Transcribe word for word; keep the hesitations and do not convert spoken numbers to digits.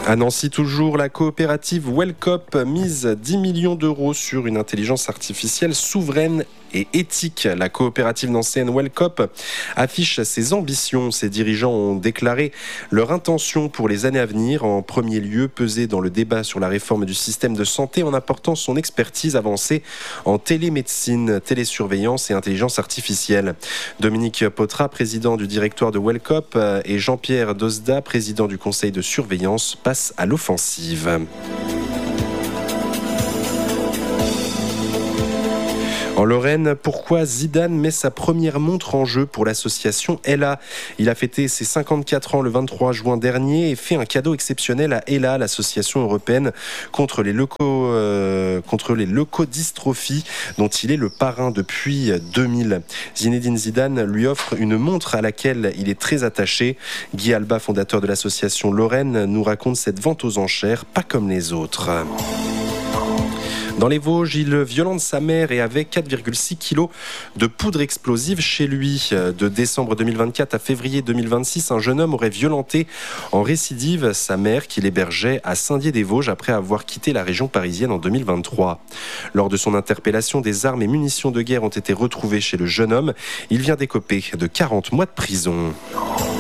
À Nancy, toujours, la coopérative Wellcop mise dix millions d'euros sur une intelligence artificielle souveraine et éthique. La coopérative nancéenne Wellcop affiche ses ambitions. Ses dirigeants ont déclaré leur intention pour les années à venir. En premier lieu, peser dans le débat sur la réforme du système de santé en apportant son expertise avancée en télémédecine, télésurveillance et intelligence artificielle. Dominique Potra, président du directoire de Wellcop, et Jean-Pierre Dosda, président du conseil de surveillance, passent à l'offensive. En Lorraine, pourquoi Zidane met sa première montre en jeu pour l'association Ella ? Il a fêté ses cinquante-quatre ans le vingt-trois juin dernier et fait un cadeau exceptionnel à Ella, l'association européenne contre les, leuco, euh, contre les leucodystrophies, dont il est le parrain depuis deux mille. Zinedine Zidane lui offre une montre à laquelle il est très attaché. Guy Alba, fondateur de l'association Lorraine, nous raconte cette vente aux enchères, pas comme les autres. Dans les Vosges, il violente sa mère et avait quatre virgule six kilos de poudre explosive chez lui. De décembre deux mille vingt-quatre à février deux mille vingt-six, un jeune homme aurait violenté en récidive sa mère qu'il hébergeait à Saint-Dié-des-Vosges après avoir quitté la région parisienne en deux mille vingt-trois. Lors de son interpellation, des armes et munitions de guerre ont été retrouvées chez le jeune homme. Il vient d'écoper de quarante mois de prison.